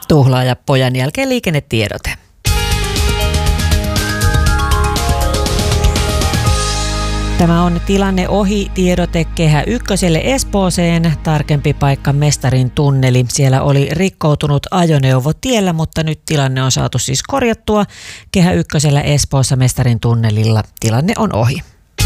Tuhlaaja pojan jälkeen liikennetiedote. Tämä on tilanne ohi tiedote Kehä Ykköselle Espooseen, tarkempi paikka Mestarin tunneli. Siellä oli rikkoutunut ajoneuvo tiellä, mutta nyt tilanne on saatu siis korjattua. Kehä Ykkösellä Espoossa Mestarin tunnelilla tilanne on ohi.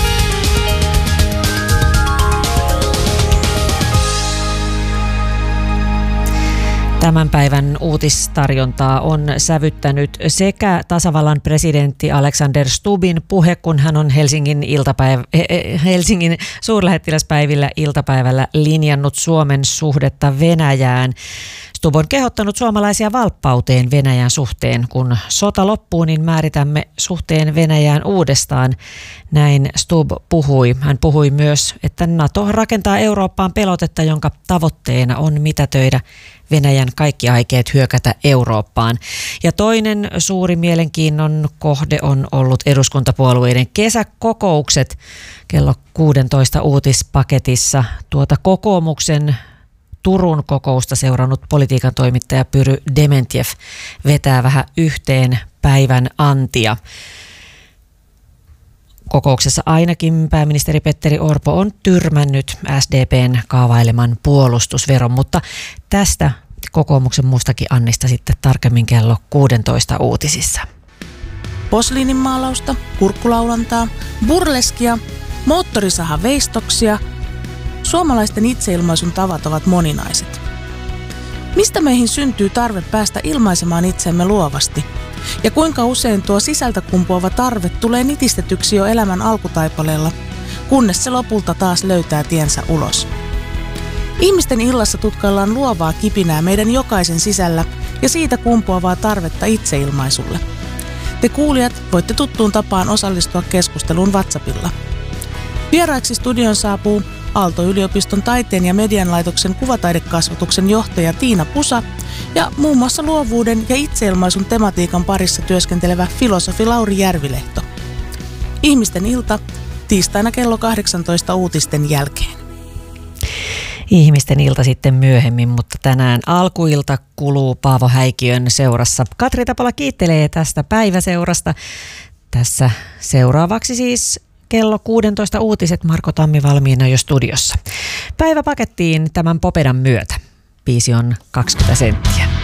Tämän päivän uutistarjontaa on sävyttänyt sekä tasavallan presidentti Alexander Stubbin puhe, kun hän on Helsingin suurlähettiläspäivillä iltapäivällä linjannut Suomen suhdetta Venäjään. Stubb on kehottanut suomalaisia valppauteen Venäjän suhteen. Kun sota loppuu, niin määritämme suhteen Venäjään uudestaan. Näin Stubb puhui. Hän puhui myös, että NATO rakentaa Eurooppaan pelotetta, jonka tavoitteena on mitätöidä Venäjän kaikki aikeet hyökätä Eurooppaan. Ja toinen suuri mielenkiinnon kohde on ollut eduskuntapuolueiden kesäkokoukset kello 16 uutispaketissa. Kokoomuksen Turun kokousta seurannut politiikan toimittaja Pyry Dementjev vetää vähän yhteen päivän antia. Kokouksessa ainakin pääministeri Petteri Orpo on tyrmännyt SDP:n kaavaileman puolustusveron, mutta tästä kokoomuksen muustakin annista sitten tarkemmin kello 16 uutisissa. Posliininmaalausta, kurkkulaulantaa, burleskia, moottorisahaveistoksia. Suomalaisten itseilmaisun tavat ovat moninaiset. Mistä meihin syntyy tarve päästä ilmaisemaan itsemme luovasti? Ja kuinka usein tuo sisältä kumpuava tarve tulee nitistetyksi jo elämän alkutaipaleella, kunnes se lopulta taas löytää tiensä ulos? Ihmisten illassa tutkaillaan luovaa kipinää meidän jokaisen sisällä ja siitä kumpuavaa tarvetta itseilmaisulle. Te kuulijat voitte tuttuun tapaan osallistua keskusteluun WhatsAppilla. Vieraiksi studion saapuu Aalto-yliopiston taiteen ja median laitoksen kuvataidekasvatuksen johtaja Tiina Pusa ja muun muassa luovuuden ja itseilmaisun tematiikan parissa työskentelevä filosofi Lauri Järvilehto. Ihmisten ilta tiistaina kello 18 uutisten jälkeen. Ihmisten ilta sitten myöhemmin, mutta tänään alkuilta kuluu Paavo Häikiön seurassa. Katri Tapola kiittelee tästä päiväseurasta. Tässä seuraavaksi siis kello 16 uutiset. Marko Tammi valmiina jo studiossa. Päivä pakettiin tämän Popedan myötä. Biisi on 20 senttiä.